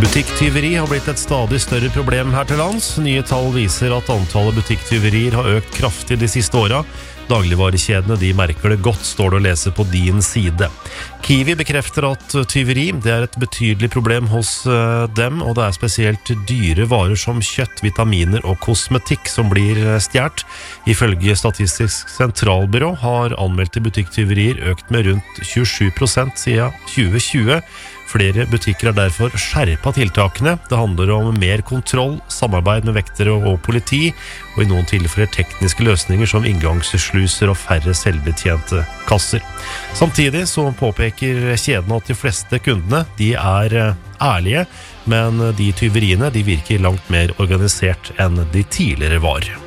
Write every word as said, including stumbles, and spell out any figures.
Butikktyveri har blitt et stadig større problem her til lands. Nye tall viser at antallet butikktyverier har økt kraftig de siste åra. Dagligvarekjedene de merker det godt, står det å lese på din side. Kiwi bekrefter at tyveri det er et betydelig problem hos dem, og det er spesielt dyre varer som kjøtt, vitaminer og kosmetikk som blir stjert. Ifølge Statistisk sentralbyrå har anmeldte butikktyverier økt med rundt tjuesju prosent siden tjue tjue. Flere butikker har derfor skjerpet tiltakene. Det handler om mer kontroll, samarbeid med vektere og politi, og i noen tilfeller tekniske løsninger som inngangssluser og færre selvbetjente kasser. Samtidig så påpeker kjeden at de fleste kundene de er ærlige, men de tyveriene de virker langt mer organisert enn de tidligere var.